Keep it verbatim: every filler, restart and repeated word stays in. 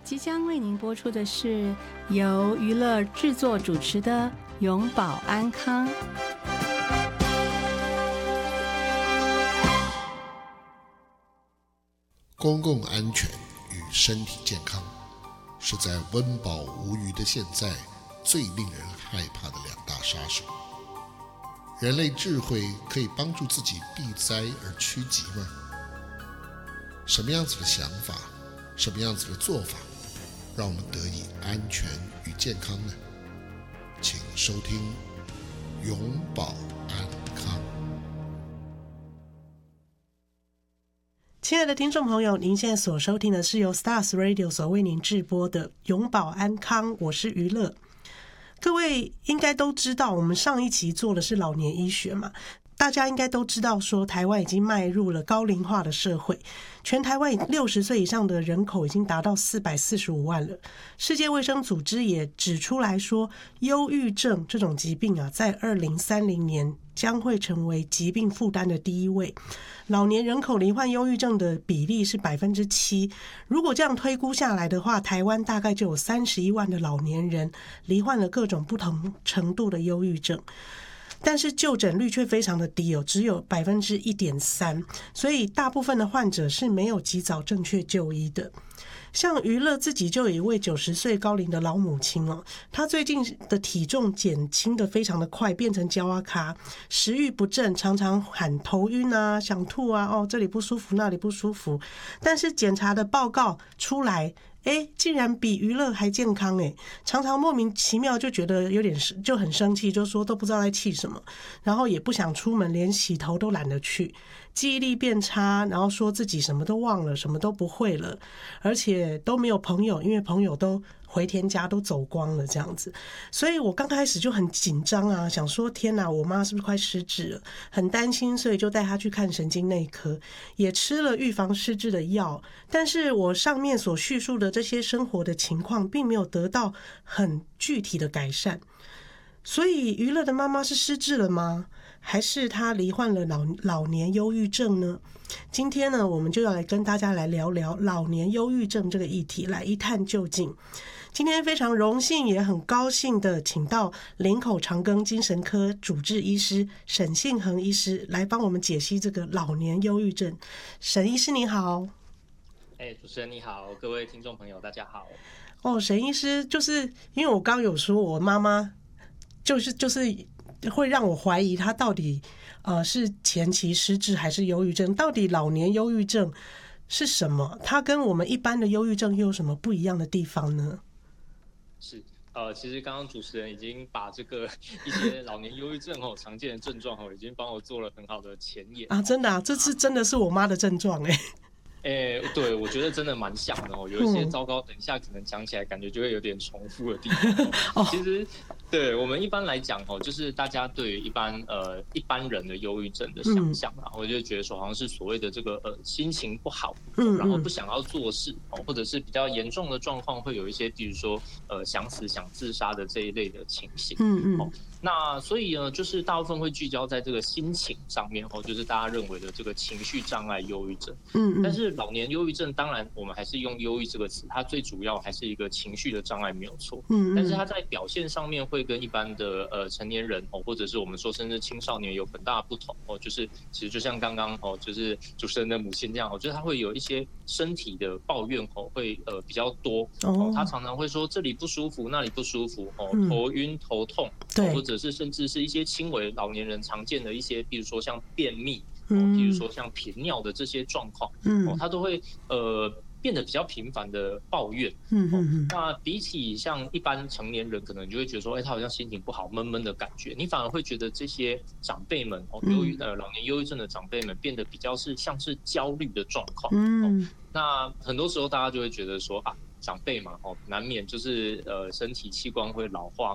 即将为您播出的是由娱乐制作主持的《永保安康》。 公共安全与身体健康是在温饱无余的现在最令人害怕的两大杀手。人类智慧可以帮助自己避灾而趋吉吗？什么样子的想法，什么样子的做法，让我们得以安全与健康呢？请收听永保安康。 亲爱的听众朋友，您现在所收听的是由 Stars Radio 所为您制播的永保安康，我是娱乐。各位应该都知道，我们上一期做的是老年医学嘛，大家应该都知道说台湾已经迈入了高龄化的社会，全台湾六十岁以上的人口已经达到四百四十五万了。世界卫生组织也指出来说，忧郁症这种疾病啊，在二零三零年将会成为疾病负担的第一位。老年人口罹患忧郁症的比例是百分之七，如果这样推估下来的话，台湾大概就有三十一万的老年人罹患了各种不同程度的忧郁症。但是就诊率却非常的低哦，只有百分之一点三，所以大部分的患者是没有及早正确就医的。像娱乐自己就有一位九十岁高龄的老母亲哦，她最近的体重减轻的非常的快，变成焦阿卡，食欲不振，常常喊头晕啊、想吐啊，哦这里不舒服那里不舒服，但是检查的报告出来，哎，竟然比娱乐还健康哎！常常莫名其妙就觉得有点就很生气，就说都不知道在气什么，然后也不想出门，连洗头都懒得去，记忆力变差，然后说自己什么都忘了，什么都不会了，而且都没有朋友，因为朋友都回天家都走光了这样子。所以我刚开始就很紧张啊，想说天哪，我妈是不是快失智了？很担心，所以就带她去看神经内科，也吃了预防失智的药。但是我上面所叙述的这些生活的情况，并没有得到很具体的改善。所以娱乐的妈妈是失智了吗？还是她罹患了老老年忧郁症呢？今天呢，我们就要来跟大家来聊聊老年忧郁症这个议题，来一探究竟。今天非常荣幸也很高兴的请到林口长庚精神科主治医师沈信恒医师来帮我们解析这个老年忧郁症。沈医师你好。 哎、欸，主持人你好，各位听众朋友大家好。 哦，沈医师，就是因为我刚有说我妈妈就是就是会让我怀疑她到底呃是前期失智还是忧郁症，到底老年忧郁症是什么？它跟我们一般的忧郁症又有什么不一样的地方呢？ 是，呃，其实刚刚主持人已经把这个一些老年忧郁症哦常见的症状哦，已经帮我做了很好的前言啊，真的啊，这次真的是我妈的症状哎、欸。 哎、欸，对，我觉得真的蛮像的哦。有一些糟糕，等一下可能讲起来感觉就会有点重复的地方。哦、其实，对我们一般来讲哦，就是大家对于一般呃一般人的忧郁症的想象啊，我、嗯、就觉得说好像是所谓的这个呃心情不好，嗯，然后不想要做事哦，或者是比较严重的状况，会有一些比如说呃想死想自杀的这一类的情形。嗯嗯。哦，那所以呢，就是大部分会聚焦在这个心情上面哦，就是大家认为的这个情绪障碍忧郁症。嗯嗯。但是老年忧郁症，当然我们还是用忧郁这个词，它最主要还是一个情绪的障碍，没有错。嗯, 嗯。但是它在表现上面会跟一般的呃成年人哦，或者是我们说甚至青少年有很大的不同哦，就是其实就像刚刚哦，就是主持人的母亲这样哦，就是他会有一些身体的抱怨哦，会呃比较多哦，他常常会说这里不舒服，那里不舒服哦，头晕头痛，对、哦，或者是甚至是一些轻微老年人常见的一些，比如说像便秘。嗯，比如说像频尿的这些状况，嗯，哦，他都会呃变得比较频繁的抱怨，嗯嗯嗯。那比起像一般成年人，可能你就会觉得说，哎、欸，他好像心情不好，闷闷的感觉，你反而会觉得这些长辈们哦，忧郁呃老年忧郁症的长辈们变得比较是像是焦虑的状况，嗯、哦。那很多时候大家就会觉得说啊。长辈嘛，哦，难免就是呃身体器官会老化